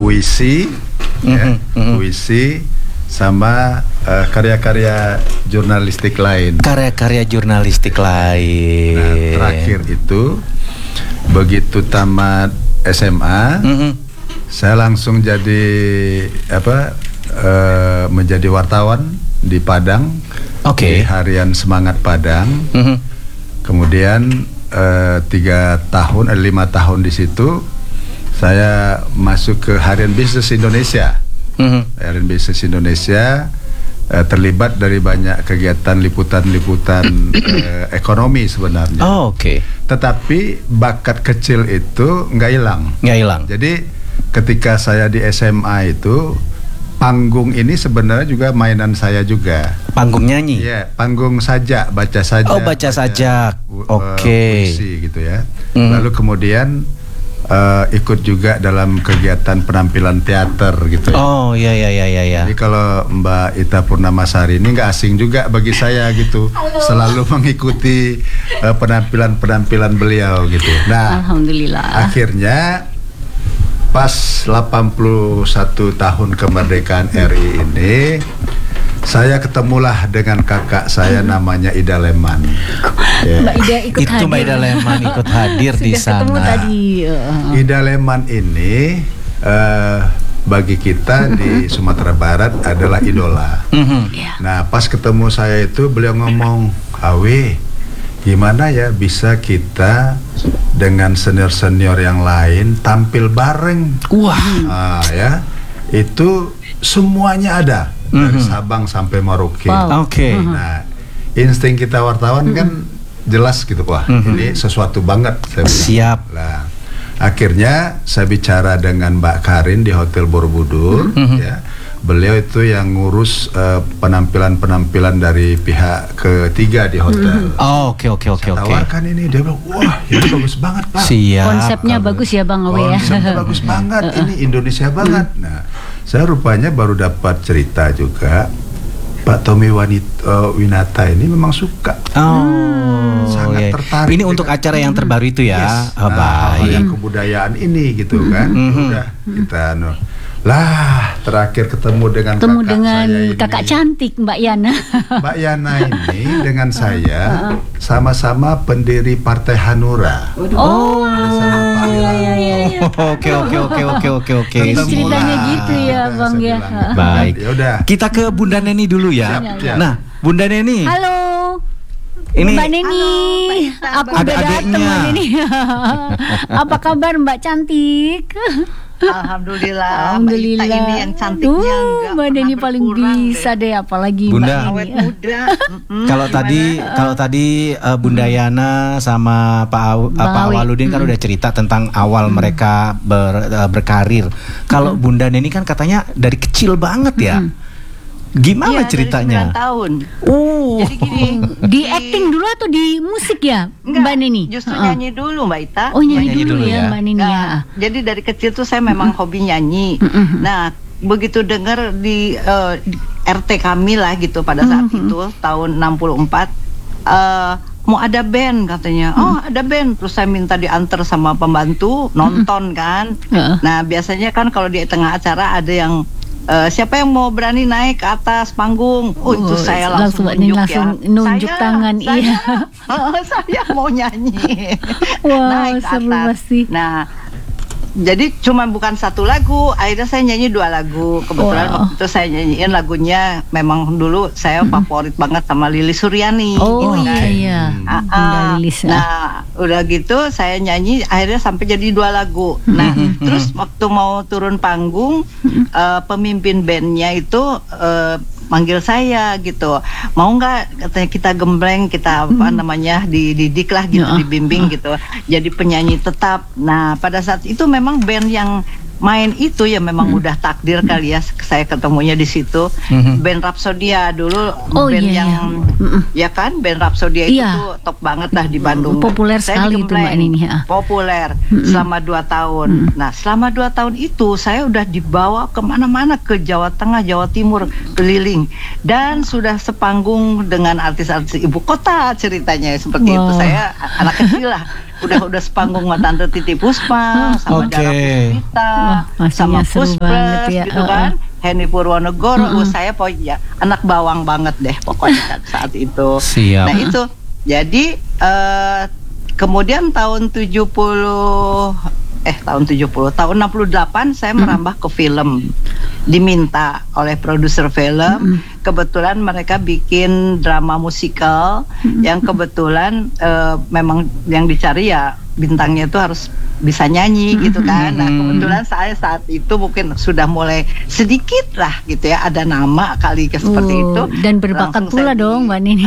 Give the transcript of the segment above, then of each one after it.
puisi, puisi sama karya-karya jurnalistik lain. Karya-karya jurnalistik lain. Nah, terakhir itu begitu tamat SMA, saya langsung jadi menjadi wartawan di Padang, di harian Semangat Padang. Kemudian 5 tahun di situ saya masuk ke Harian Bisnis Indonesia. Harian Bisnis Indonesia terlibat dari banyak kegiatan liputan-liputan ekonomi sebenarnya. Tetapi bakat kecil itu nggak hilang. Jadi ketika saya di SMA itu, panggung ini sebenarnya juga mainan saya juga. Panggung nyanyi? Iya, panggung sajak, baca sajak. Oh, baca sajak. Puisi gitu ya. Lalu kemudian ikut juga dalam kegiatan penampilan teater gitu ya. Oh, iya. Jadi kalau Mbak Ita Purnamasari ini nggak asing juga bagi saya gitu. Selalu mengikuti penampilan-penampilan beliau gitu. Nah, alhamdulillah. Akhirnya pas 81 tahun kemerdekaan RI ini, saya ketemulah dengan kakak saya namanya Ida Leman. Mbak Ida ikut hadir. Itu Mbak Ida Leman ikut hadir di sana. Tadi. Ida Leman ini bagi kita di Sumatera Barat adalah idola. Nah, pas ketemu saya itu beliau ngomong, "Awe, gimana ya bisa kita dengan senior-senior yang lain tampil bareng?" Wah, ya, itu semuanya ada dari Sabang sampai Merauke. Nah, insting kita wartawan kan jelas gitu, wah ini sesuatu banget. Saya bilang. Siap. Nah, akhirnya saya bicara dengan Mbak Karin di Hotel Borobudur, ya. Beliau itu yang ngurus penampilan-penampilan dari pihak ketiga di hotel. Oke. Tawarkan ini, dia bilang, wah ini bagus banget Pak. Siap. Konsepnya bagus ya Bang Awe ya. Konsepnya bagus banget, ini Indonesia banget. Nah, saya rupanya baru dapat cerita juga, Pak Tommy Winata ini memang suka. Sangat tertarik. Ini untuk acara yang terbaru itu ya. Baik. Kebudayaan ini gitu kan. Udah kita lah terakhir ketemu dengan kakak cantik Mbak Yana. Mbak Yana ini dengan saya sama-sama pendiri Partai Hanura. Oke. Ceritanya gitu ya Bang ya. Baik. Yaudah. Kita ke Bunda Neni dulu ya. Siap. Nah, Bunda Neni. Halo. Ini Mbak Neni, aku udah datang Mbak Neni. Apa kabar Mbak cantik? Alhamdulillah. Mbak Ita ini yang cantiknya Mbak Neni paling bisa deh, apalagi Bunda. Mbak Neni. Muda. Kalau tadi Bunda Yana sama Pak Awaludin kan udah cerita tentang awal mereka berkarir. Kalau Bunda Neni kan katanya dari kecil banget ya. Gimana ceritanya? Dari 9 tahun. Jadi gini, di acting dulu atau di musik ya, Mbak Neni? Justru nyanyi dulu Mbak Ita. Oh, nyanyi dulu ya Mbak Neni ya. Jadi dari kecil tuh saya memang hobi nyanyi. Nah, begitu dengar di RT kami lah gitu pada saat itu tahun 64 mau ada band katanya. Oh, ada band. Terus saya minta diantar sama pembantu nonton kan. Nah, biasanya kan kalau di tengah acara ada yang siapa yang mau berani naik ke atas panggung? Itu saya langsung nunjuk tangan. Saya mau nyanyi. Wah, naik ke seru atas. pasti. Nah, jadi cuma bukan satu lagu, akhirnya saya nyanyi 2 lagu. Kebetulan waktu itu saya nyanyiin lagunya memang dulu saya favorit banget sama Lilis Suryani. Oh iya. Nah, udah gitu saya nyanyi akhirnya sampai jadi 2 lagu. Nah, terus waktu mau turun panggung, pemimpin bandnya itu manggil saya gitu, mau nggak katanya kita gembleng, kita dididik lah gitu, dibimbing gitu, jadi penyanyi tetap. Nah pada saat itu memang band yang main itu ya memang udah takdir kali ya, saya ketemunya di situ. Band Rapsodia dulu, ya kan, band Rapsodia itu tuh top banget lah di Bandung. Populer sekali itu Mbak Nini. Populer selama 2 tahun. Nah selama 2 tahun itu saya udah dibawa kemana-mana, ke Jawa Tengah, Jawa Timur, keliling, dan sudah sepanggung dengan artis-artis ibu kota ceritanya seperti itu. Saya anak kecil lah udah sepanggung sama Tante Titi Puspa, sama Dara Puspita, sama Puspres ya. gitu kan. Henny Purwonegoro, saya pokoknya anak bawang banget deh pokoknya saat itu. Siap. Nah itu, jadi kemudian tahun 68 saya merambah ke film, diminta oleh produser film. Kebetulan mereka bikin drama musikal yang kebetulan memang yang dicari ya bintangnya itu harus bisa nyanyi gitu kan. Nah kebetulan saya saat itu mungkin sudah mulai sedikit lah gitu ya, ada nama kali seperti itu. Dan berbakat pula dong Mbak Nini.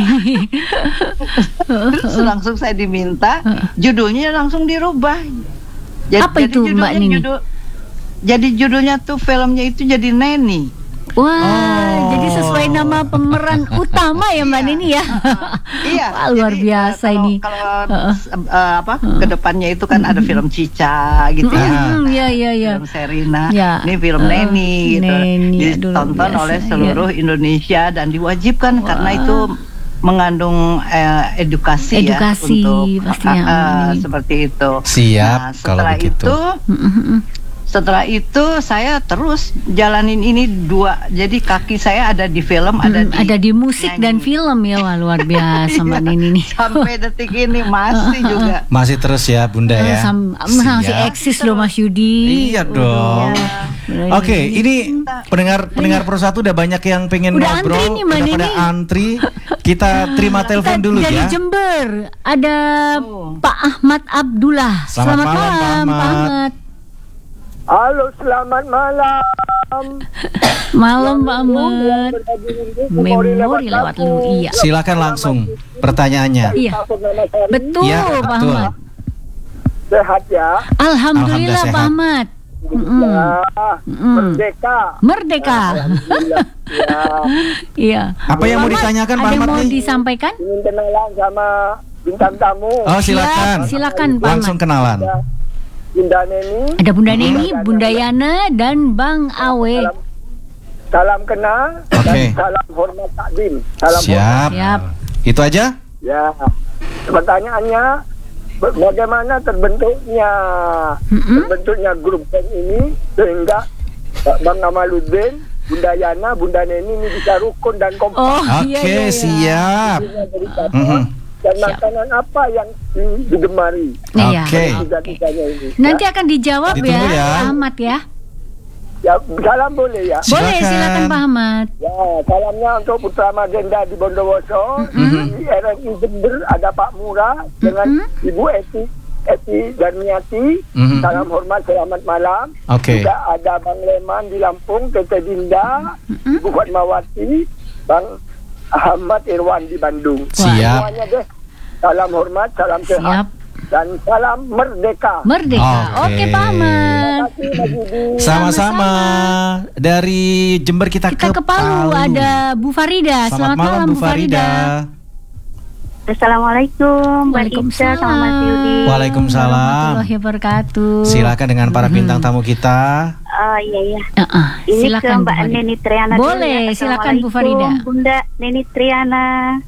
Terus langsung saya diminta, judulnya langsung dirubah. Apa itu Mbak Nini? Jadi judulnya tuh filmnya itu jadi Neni. Wah, jadi sesuai nama pemeran utama ya Mbak Nini ya. Iya. Wah, luar biasa ini. Kalau kedepannya itu kan ada film Cica gitu ya. Iya. Film Serina. Ya. Ini film Neni gitu. Neni, Ditonton oleh seluruh Indonesia dan diwajibkan karena itu mengandung edukasi ya untuk pastinya. Seperti itu. Siap. Nah, kalau begitu. Setelah itu saya terus jalanin ini jadi kaki saya ada di film, ada di musik dan film ya. Wah, luar biasa Mbak Nini nih. Sampai detik ini masih juga. Masih terus ya Bunda ya. Masih eksis loh Mas Yudi. Iya dong. Oke, ini pendengar Pro 1 udah banyak yang pengen ngobrol, udah pada antri. Kita terima telepon dulu dari ya. Dari Jember ada Pak Ahmad Abdullah. Selamat malam Pak Ahmad. Halo, selamat malam. Malam Pak Ahmad. Memori lewat lu. Iya. Silakan langsung pertanyaannya. Iya. Betul ya, Pak Ahmad. Sehat ya. Alhamdulillah Pak Ahmad. Merdeka. Iya. Apa yang mau ditanyakan Pak Ahmad nih? Ada mau disampaikan? Ingin kenalan sama bintang tamu. Oh, silakan. Silakan Pak Ahmad. Langsung kenalan. Bunda Neni. Ada Bunda Neni, Bunda Yana dan Bang Awe. Salam kenal dan salam hormat takdim. Siap. Itu aja? Ya. Pertanyaannya, bagaimana terbentuknya grup band ini sehingga Bang Amaluddin, Bunda Yana, Bunda Neni ini bisa rukun dan kompak. Oke, siap. Dan makanan apa yang digemari? Oke. Nanti akan dijawab ya Pak Ahmad ya. Ya, salam boleh ya? Boleh, silakan Pak Ahmad. Ya, salamnya untuk Putra Magenda di Bondowoso, di RRI Jember ada Pak Mura dengan Ibu Eti Darmiati. Salam hormat, selamat malam. Juga ada Bang Leman di Lampung, Tete Dinda, Ibu Fatmawati, Bang Ahmad Irwan di Bandung. Siap. Semuanya deh. Salam hormat, salam sehat. Dan salam merdeka. Oke Pak Ahmad. Sama-sama. Dari Jember kita ke Palu. Ada Bu Farida. Selamat malam Bu Farida. Assalamualaikum Mbak Ica sama Mas Yudi. Waalaikumsalam warahmatullahi wabarakatuh. Silakan dengan para bintang tamu kita. Iya. Ini silakan ke Mbak Neni Triana. Boleh, silakan Bu Farida. Bunda Neni Triana.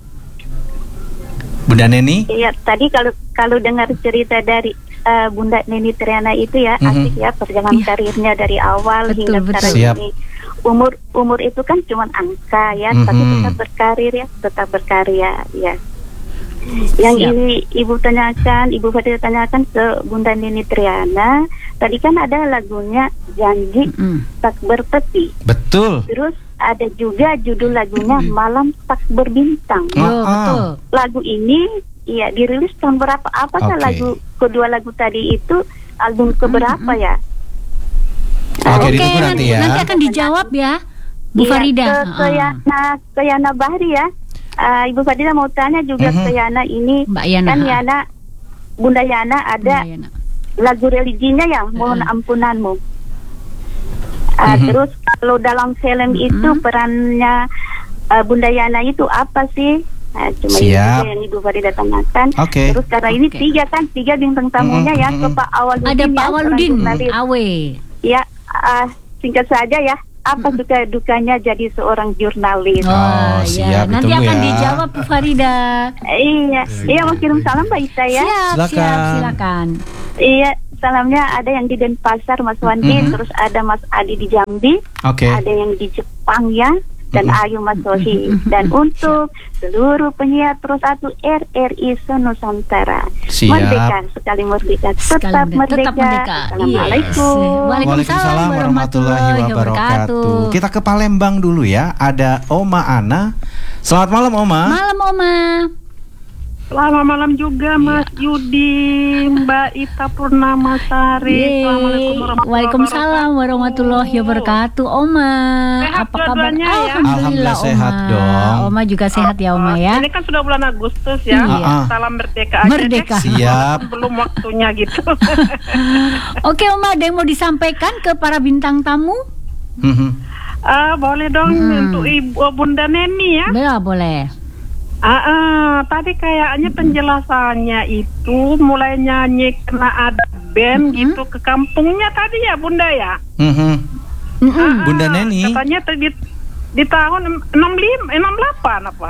Bunda Neni? Iya, tadi kalau dengar cerita dari Bunda Neni Triana itu ya asik ya perjalanan karirnya dari awal hingga sekarang ini. Umur itu kan cuma angka ya, tapi tetap berkarir ya, tetap berkarya ya. Yang ini Ibu Farida tanyakan ke Bunda Neni Triana, tadi kan ada lagunya Janji Tak Bertepi. Betul. Terus ada juga judul lagunya Malam Tak Berbintang. Betul. Lagu ini dirilis tahun berapa? Apakah kedua lagu tadi itu album keberapa ya? Ditunggu nanti ya. Nanti akan dijawab ya Bu Farida. Ke Yana Bahri ya. Ibu Farida mau tanya juga ke Yana ini, Mbak Yana. Kan Yana, Bunda Yana ada lagu religinya ya, Mohon Ampunanmu. Terus kalau dalam film itu perannya Bunda Yana itu apa sih? Cuma itu yang Ibu Farida tanyakan. Terus karena ini tiga bintang tamunya ya, ke Pak Awaludin. Ada Pak Awaludin, Awe. Ya, singkat saja ya. apa suka dukanya jadi seorang jurnalis. Oh, siap. Nanti ditunggu akan ya. dijawab Bu Farida. Iya mau kirim salam Mbak Ita ya. Silakan. Iya, salamnya ada yang di Denpasar Mas Wandi, terus ada Mas Adi di Jambi, ada yang di Jepang ya, dan Ayu Mas Sohi. Dan untuk seluruh penyiar Pro 1 RRI Nusantara, merdeka, sekali merdeka, tetap merdeka. Assalamualaikum. Waalaikumsalam warahmatullahi wabarakatuh. Kita ke Palembang dulu ya. Ada Oma Ana. Selamat malam Oma. Malam Oma. Selamat malam juga Mas Yudi, Mbak Ita Purnamasari. Waalaikumsalam warahmatullahi wabarakatuh. Oma, sehat apa kabar? Ya? Alhamdulillah Oma. Sehat dong. Oma juga sehat ya Oma ya. Ini kan sudah bulan Agustus ya. Salam merdeka aja. Merdeka. Siap. Belum waktunya gitu. Oke Oma, ada yang mau disampaikan ke para bintang tamu? Boleh dong untuk Ibu Bunda Neni ya. Boleh. Tadi kayaknya penjelasannya itu mulai nyanyi karena ada band gitu ke kampungnya tadi ya Bunda ya. Bunda Neni. Katanya di tahun 68 apa?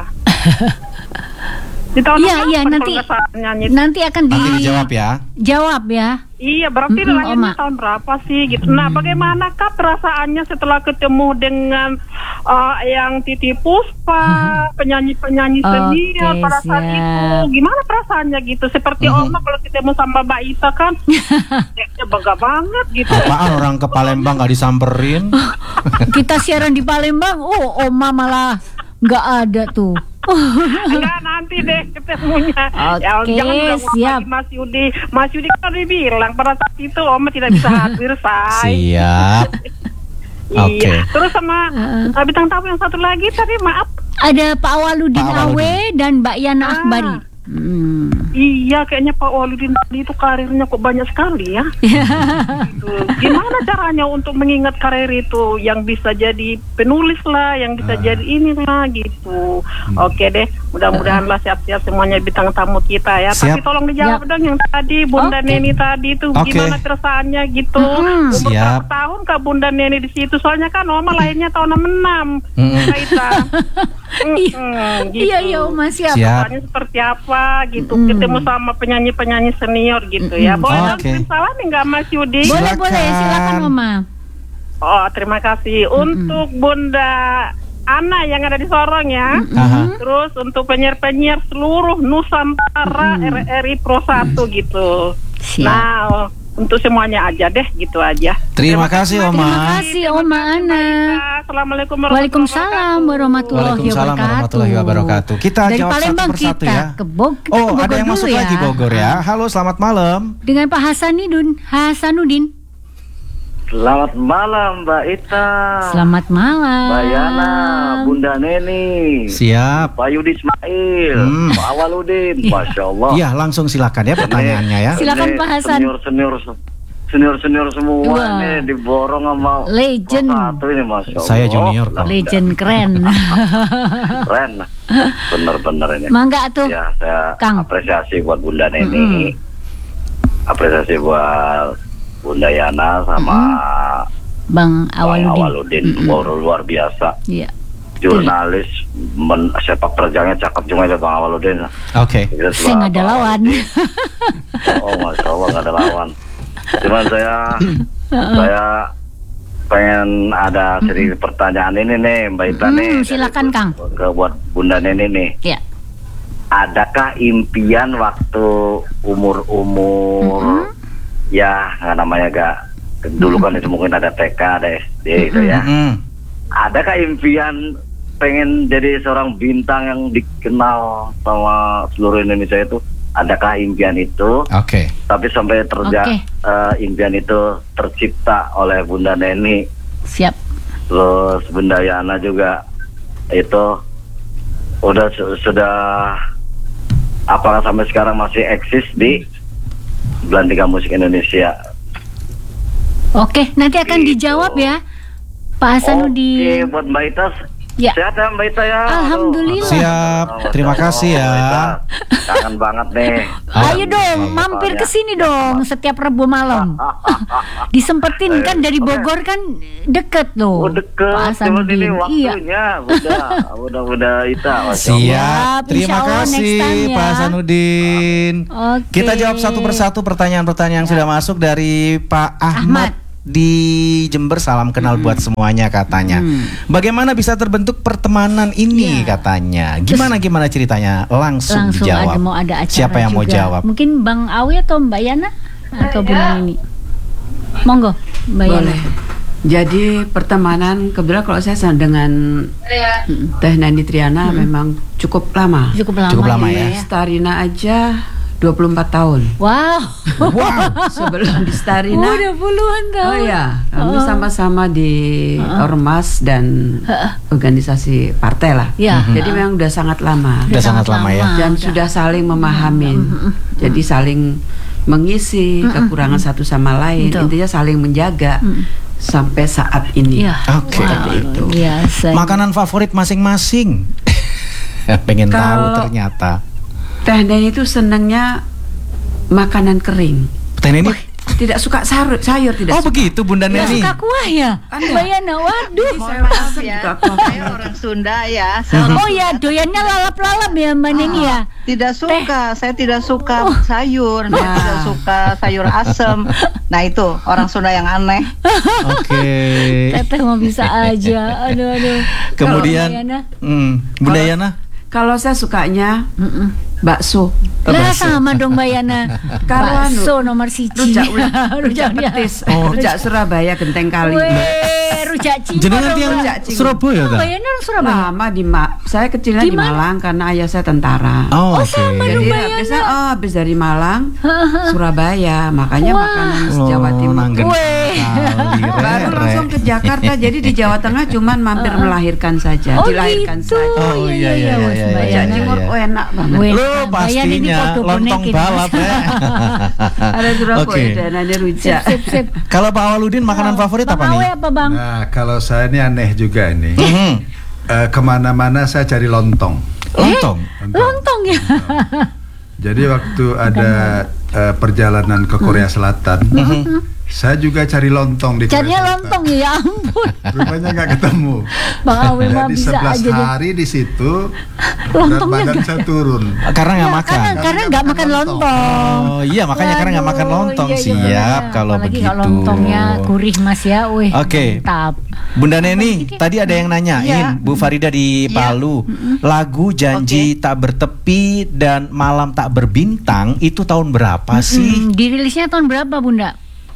Di tahun iya nanti akan dijawab ya. Jawab ya. Iya, berarti lahirnya tahun berapa sih gitu. Nah, bagaimanakah perasaannya setelah ketemu dengan yang Titi Puspa, penyanyi-penyanyi senior pada saat itu? Gimana perasaannya gitu? Seperti Oma kalau ketemu sama Mbak Ita kan, ya bangga banget gitu. Apaan orang ke Palembang nggak disamperin? Kita siaran di Palembang, Oma malah nggak ada tuh. Enggak, nanti deh ketemunya. Jangan siap. Mas Yudi kan udah bilang pada saat itu Oma tidak bisa hadir, say. Siap. Iya. Terus sama bintang tamu yang satu lagi tadi, maaf. Ada Pak Waludin Awe dan Mbak Yana Akbari. Iya, kayaknya Pak Waludin tadi itu karirnya kok banyak sekali ya. Gitu. Gimana caranya untuk mengingat karir itu, yang bisa jadi penulis lah, yang bisa jadi inilah gitu. Oke deh, mudah-mudahan lah siap-siap semuanya bintang tamu kita ya. Tapi tolong dijawab dong yang tadi Bunda Neni tadi itu gimana perasaannya gitu. Umur berapa tahun Kak Bunda Neni di situ? Soalnya kan Oma lahirnya tahun 66. Iya Oma siap. Seperti apa gitu, ketemu sama penyanyi-penyanyi senior gitu ya. Boleh dong salam enggak Mas Yudi? Boleh, silakan Oma. Oh, terima kasih. Untuk Bunda Ana yang ada di Sorong ya. Terus untuk penyiar-penyiar seluruh Nusantara RRI Pro 1 gitu. Nah, untuk semuanya aja deh, gitu aja. Terima kasih Oma. Terima kasih Oma Ana. Assalamualaikum warahmatullahi wabarakatuh. Kita dari jawab Palembang satu persatu ya. Ke Bogor ada yang masuk lagi Bogor ya. Halo, selamat malam. Dengan Pak Hasanuddin. Selamat malam Mbak Ita. Selamat malam Mbak Yana, Bunda Neni. Siap. Pak Yudi Ismail, Pak Waludin. Masya Allah. Iya, langsung silakan ya pertanyaannya ya. Silakan Pak Hasan. Senior semua nih diborong sama legend. Satu ini Masya Allah. Saya junior. Legend keren. Keren. Bener-bener ini. Mangga tuh. Ya, saya Kang. apresiasi buat Bunda Neni. Apresiasi buat Bunda Yana sama Bang Awaludin. Luar biasa. Iya. Jurnalis sepak terjangnya cakep juga ya Bang Awaludin. Saya nggak ada lawan. Masya Allah nggak ada lawan. Cuman saya pengen ada sedikit pertanyaan ini nih Mbak Ita nih. Silakan Kang. Buat Bunda Neni nih. Iya. Adakah impian waktu umur ya nggak namanya dulu kan itu mungkin ada TK, ada SD gitu ya. Adakah impian pengen jadi seorang bintang yang dikenal sama seluruh Indonesia itu? Adakah impian itu? Tapi sampai impian itu tercipta oleh Bunda Neni. Siap. Terus Bunda Yana juga itu sudah apakah sampai sekarang masih eksis di Belantika Musik Indonesia? Oke, nanti akan dijawab ya Pak Hasanuddin. Oke, buat Mbak Ita Ya. Sehat ya Mbak Ita ya. Alhamdulillah. Siap. Terima kasih ya. Kangen banget nih. Ayo dong, mampir ke sini dong setiap Rabu malam. Disempetin kan dari Bogor kan deket loh. Deket. Cuma ini waktunya. Udah Ita. Siap. Terima kasih Pak Hasanuddin. Kita jawab satu persatu pertanyaan-pertanyaan yang sudah masuk dari Pak Ahmad di Jember. Salam kenal buat semuanya katanya. Bagaimana bisa terbentuk pertemanan ini katanya? Gimana ceritanya? Langsung dijawab. Ada acara siapa yang mau jawab? Mungkin Bang Awi atau Mbak Yana atau Bunda Nini? Monggo Mbak Yana. Jadi pertemanan kebetulan kalau saya dengan Teh Neni Triana memang cukup lama. Cukup lama ya. Starina aja 24 tahun. Wow. Sebelum di Starina udah puluhan tahun. Oh ya, kami sama-sama di Ormas dan organisasi partai lah. Jadi memang udah sangat lama. Udah sangat lama ya. Dan sudah saling memahamin. Jadi saling mengisi kekurangan satu sama lain. Intinya saling menjaga sampai saat ini. Oke. Itu. Makanan favorit masing-masing. Pengen tahu ternyata. Teh Neni itu senangnya makanan kering. Teh Neni tidak suka sayur tidak. Oh begitu Bunda Neni. Suka kuah ya? Mbak Yana, waduh. Saya orang Sunda ya. Oh ya, doyannya lalap-lalap ya Mbak Neni ya? Tidak suka, saya tidak suka sayur, saya tidak suka sayur asem. Nah itu orang Sunda yang aneh. Oke. Teteh mau bisa aja. Aduh. Kemudian Bunda Yana? Kalau saya sukanya bakso. Lah sama dong Mbak Yana. Bakso nomor 1. Rujak petis. Rujak Surabaya Genteng Kali. Rujak cinta. Jenengan tiang Surabaya ta? Mbak Yana Surabaya. Lama saya kecilnya di Malang karena ayah saya tentara. Sama dong Mbak Yana. Habis dari Malang Surabaya, makanya makanan Jawa Timur. Baru langsung ke Jakarta. Jadi di Jawa Tengah cuman mampir melahirkan saja, dilahirkan saja. Oh iya. Rujak cingur enak banget. Lo pastinya lontong balap ya. Ada Surabaya dan ada rujak. Sip. Kalau Pak Awaludin makanan favorit apa nih? Apa Bang? Nah kalau saya ini aneh juga ini. Kemana-mana saya cari lontong. Lontong ya. Jadi waktu ada perjalanan ke Korea Selatan, saya juga cari lontong di Carinya Korea lontong ya ampun. Rupanya nggak ketemu. Bang Awi mah Jadi bisa 11 aja deh. hari di situ berat Lontongnya badan saya turun. Karena nggak makan. Karena nggak makan lontong. Oh iya makanya karena nggak makan lontong. Siap kalau apalagi begitu. Kalau lontongnya gurih Mas ya. Oke. Mantap. Bunda Neni, tadi ada yang nanyain Bu Farida di Palu. Lagu Janji Tak Bertepi dan Malam Tak Berbintang itu tahun berapa sih? Dirilisnya tahun berapa Bunda?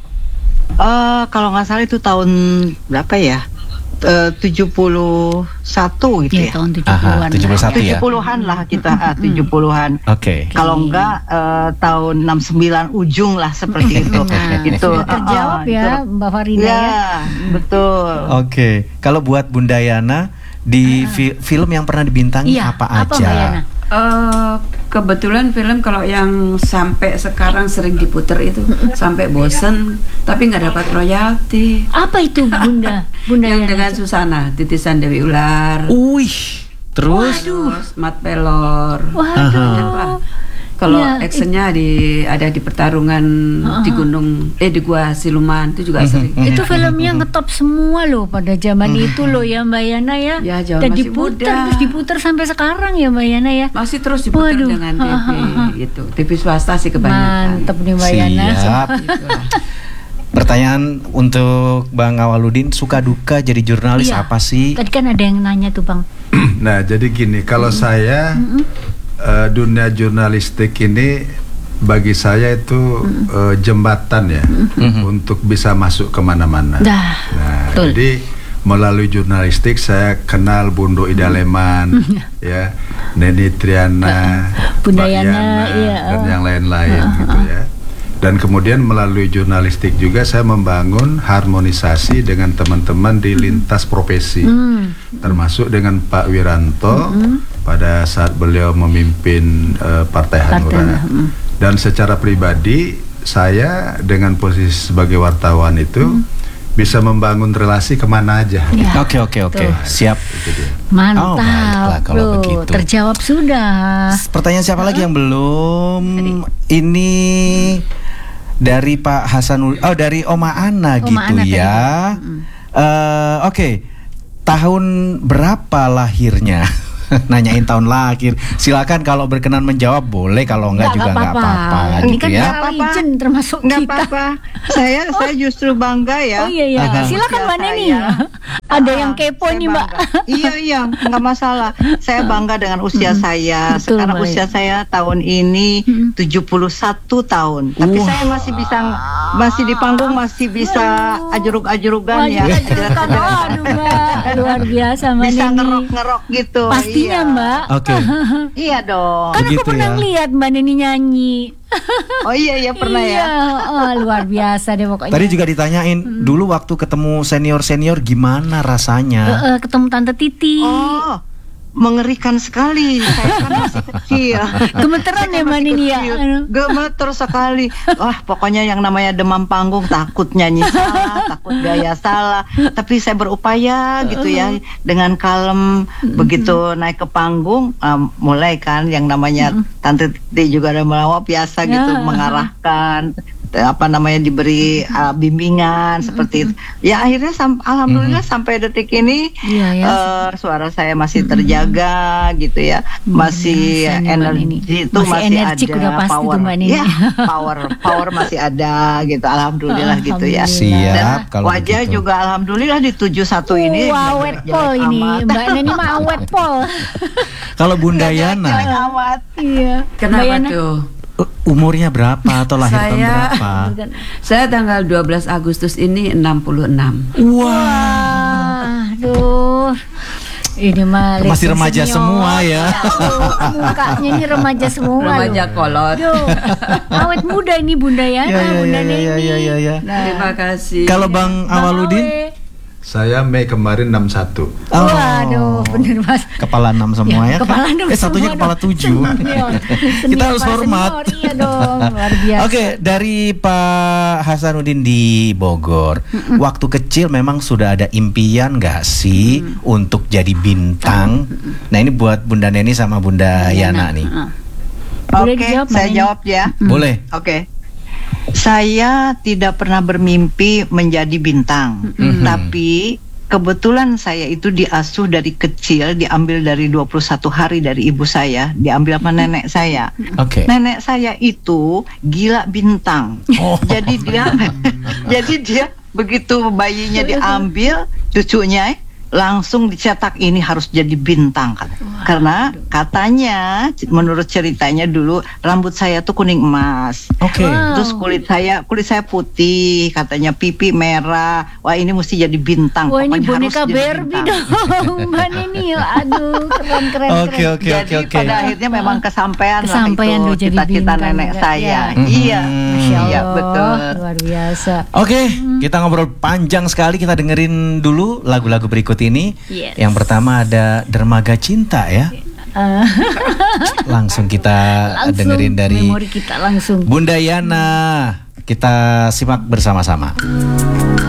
Kalau nggak salah itu tahun berapa ya? 71 gitu ya. Tahun 70-an. 71 ya. 70-an lah kita, 70-an. Oke. Kalau enggak tahun 69 ujung lah seperti itu. Itu terjawab ya Mbak Farida ya. Betul. Oke. Kalau buat Bunda Yana di film yang pernah dibintangi apa aja? Mbak Yana? Kebetulan film kalau yang sampai sekarang sering diputer itu sampai bosen tapi nggak dapat royalti. Apa itu Bunda? Yang dengan Susana, Titisan Dewi Ular. Terus Mat Pelor. Kalau actionnya ada di pertarungan di gunung di Gua Siluman itu juga sering. Itu filmnya ngetop semua loh pada zaman itu loh ya Mbak Yana ya. Dan terus diputer sampai sekarang ya Mbak Yana ya. Masih terus diputer dengan TV itu. TV swasta sih kebanyakan. Mantep nih Mbak Yana. Siap. Pertanyaan untuk Bang Awaludin, suka duka jadi jurnalis apa sih? Tadi kan ada yang nanya tuh Bang. Nah jadi gini, kalau saya dunia jurnalistik ini bagi saya itu jembatan ya untuk bisa masuk kemana-mana. Nah jadi melalui jurnalistik saya kenal Bundo Ida Leman, ya, Neni Triana, Bunda Mbak Yana, dan yang lain-lain gitu ya. Dan kemudian melalui jurnalistik juga saya membangun harmonisasi dengan teman-teman di lintas profesi, termasuk dengan Pak Wiranto pada saat beliau memimpin Partai Hanura. Dan secara pribadi saya dengan posisi sebagai wartawan itu bisa membangun relasi kemana aja. Ya. Oke. Siap. Mantap, kalau begitu. Terjawab sudah. Pertanyaan siapa lagi yang belum? Ini dari Pak Hasanul, dari Oma Ana gitu Ana ya. Oke. Tahun berapa lahirnya? Nanyain tahun lahir. Silakan kalau berkenan menjawab boleh, kalau enggak juga enggak apa-apa. Ini gitu kan ya. legend termasuk Nggak kita. apa-apa. Saya justru bangga ya. Oh iya. Silakan Mbak Neni. Ada yang kepo nih Mbak. Iya, nggak masalah. Saya bangga dengan usia saya. Betul, Sekarang baik. usia saya tahun ini 71 tahun. Tapi saya masih di panggung, masih bisa ajrug-ajrugan ya. Aduh Mbak, luar biasa Mbak Bisa Neni. ngerok-ngerok gitu. Pastinya iya. Mbak. Oke. Iya dong. Kan Begitu aku pernah ya. lihat Mbak Neni nyanyi. Oh iya pernah Iya, ya. luar biasa deh pokoknya. Tadi juga ditanyain dulu waktu ketemu senior gimana rasanya? Ketemu Tante Titi. Oh, mengerikan sekali. Saya kan masih kecil. Gemeteran ya Mbak Neni ya. Gemeter sekali. Wah, pokoknya yang namanya demam panggung, takut nyanyi salah, takut gaya salah. Tapi saya berupaya gitu ya, dengan kalem. Begitu naik ke panggung, mulai kan yang namanya Tante Titi juga ada melawak biasa gitu, mengarahkan. Diberi bimbingan seperti itu. Ya akhirnya alhamdulillah sampai detik ini suara saya masih terjaga gitu ya. Masih energi itu masih energik, ada, udah pasti power. tuh Mbak Neni. Ya, power masih ada gitu. Alhamdulillah gitu ya. Siap. Dan Kalau wajah begitu. juga alhamdulillah di 71 ini. Awet pol ini. Mbak Neni mah awet pol. Kalau Bunda Yana, Iya. Kenapa tuh? umurnya berapa atau lahir tahun berapa? Saya tanggal 12 Agustus ini 66. Wah, aduh. Ini mah masih remaja senior. semua ya. Mukanya ini remaja semua. Remaja kolot. Awet muda ini Bunda Yana, Bunda Neni. Ya. Terima kasih. Kalau Bang Awaludin? Saya Mei kemarin 61. Waduh, bener Mas. Kepala 6 semua ya Kepala kan? 6 satunya semua kepala 7. Kita harus hormat. Iya dong, luar biasa. Oke, dari Pak Hasanuddin di Bogor. Waktu kecil memang sudah ada impian nggak sih untuk jadi bintang? Nah ini buat Bunda Neni sama Bunda Yana nih. Oke, saya jawab ya. Boleh. Oke. Saya tidak pernah bermimpi menjadi bintang, tapi kebetulan saya itu diasuh dari kecil, diambil dari 21 hari dari ibu saya, diambil sama nenek saya. Nenek saya itu gila bintang. Jadi dia begitu bayinya diambil, cucunya langsung dicetak ini harus jadi bintang kan. Karena katanya menurut ceritanya dulu rambut saya tuh kuning emas. Terus kulit saya putih, katanya pipi merah. Wah, ini mesti jadi bintang. Wah, ini pokoknya boneka harus jadi Barbie bintang. dong Mbak Neni. Aduh, keren. Jadi pada akhirnya memang kesampaian lah Kesampaian itu cita-cita nenek saya. Iya. Masya Allah, Iya, betul. luar biasa. Oke, kita ngobrol panjang sekali. Kita dengerin dulu lagu-lagu berikut ini. Yes. Yang pertama ada Dermaga Cinta ya. Langsung kita dengerin dari memori kita langsung. Bunda Yana. Kita simak bersama-sama.